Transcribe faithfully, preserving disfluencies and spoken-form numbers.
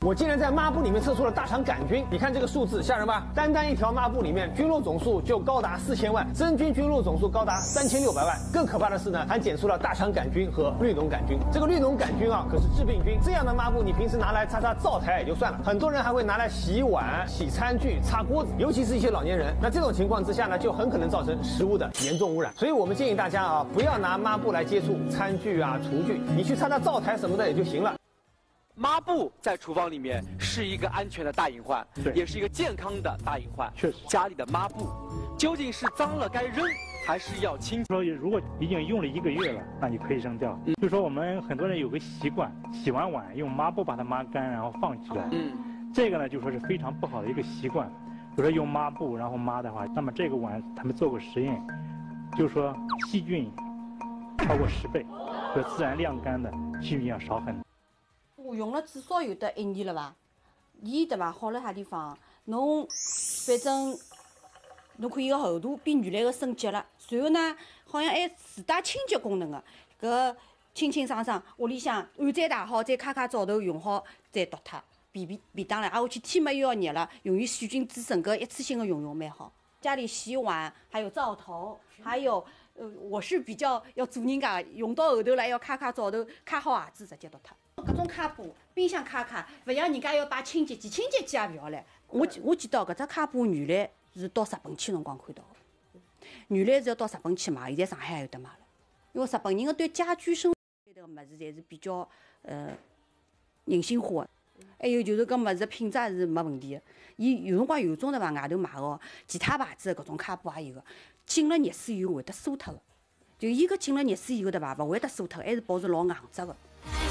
我竟然在抹布里面测出了大肠杆菌，你看这个数字吓人吧？单单一条抹布里面菌落总数就高达四千万，真菌菌落总数高达三千六百万。更可怕的是呢，还检出了大肠杆菌和绿脓杆菌。这个绿脓杆菌啊，可是致病菌。这样的抹布你平时拿来擦擦灶台也就算了，很多人还会拿来洗碗、洗餐具、擦锅子，尤其是一些老年人。那这种情况之下呢，就很可能造成食物的严重污染。所以我们建议大家啊，不要拿抹布来接触餐具啊、厨具，你去擦擦灶台什么的也就行了。 抹布在厨房里面是一个安全的大隐患，也是一个健康的大隐患。 确实， 家里的抹布究竟是脏了该扔，还是要清？ 说如果已经用了一个月了，那你可以扔掉。嗯、就说我们很多人有个习惯，洗完碗用抹布把它抹干，然后放起来。嗯，这个呢就说是非常不好的一个习惯。比如说用抹布然后抹的话，那么这个碗他们做过实验，就说细菌超过十倍，和自然晾干的细菌要少很多。 我用了至少有得一年了吧，伊对伐？好了啥地方？侬反正侬看伊个厚度比原来个升级了，然后呢，好像还自带清洁功能个，搿清清爽爽，屋里向碗再洗好，再揩揩灶头用好，再倒脱，便便便当了。挨下去天嘛又要热了，容易细菌滋生，搿一次性的用用蛮好。家里洗碗，还有灶头，还有呃，我是比较要做人家，用到后头了要揩揩灶头，揩好鞋子直接倒脱。 搿种卡布，冰箱卡卡，勿像人家要摆清洁剂，清洁剂也勿要唻。我我记得搿只卡布原来是到日本去辰光看到的，原来是要到日本去买，现在上海也有得买了。因为日本人个对家居生活这个物事侪是比较呃人性化的，还有就是搿物事品质也是没问题的。伊有辰光有种对伐，外头买个其他牌子的搿种卡布也有个，进了热水以后会得缩脱个，就伊搿进了热水以后对伐，勿会得缩脱，还是保持老硬质个。